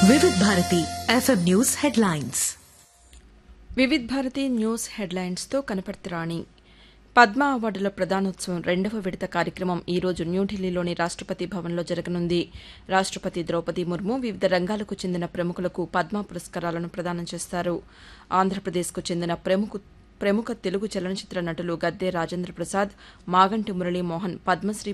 వివిధ Bharati FM news headlines. Vividh Bharati news హెడ్లైన్స్తో కనపర్తిరాణి. Padma అవార్డుల ప్రదానోత్సవం 2వ విడత కార్యక్రమం ఈ రోజు న్యూఢిల్లీలోని రాష్టపతి భవన్లో జరగనుంది. రాష్టపతి ద్రౌపది ముర్ము వివిధ రంగాలకు చెందిన ప్రముఖులకు పద్మ పురస్కారాలను ప్రదానం చేస్తారు. ఆంధ్రప్రదేశ్కు చెందిన ప్రముఖ తెలుగు చలనచిత్ర నటులు గద్దె రాజేంద్ర ప్రసాద్, మాగంటి మురళీమోహన్ పద్మశ్రీ